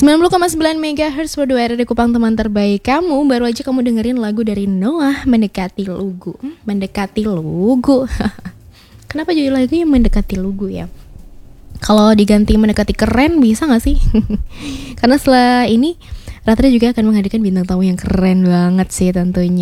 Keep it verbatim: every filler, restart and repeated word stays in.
sembilan puluh koma sembilan megahertz Radio R R D Kupang, teman terbaik kamu. Baru aja kamu dengerin lagu dari Noah, Mendekati Lugu. hmm, Mendekati Lugu. Kenapa jadi lagunya Mendekati Lugu ya? Kalau diganti Mendekati Keren bisa gak sih? Karena setelah ini Ratra juga akan menghadirkan bintang tamu yang keren banget sih tentunya.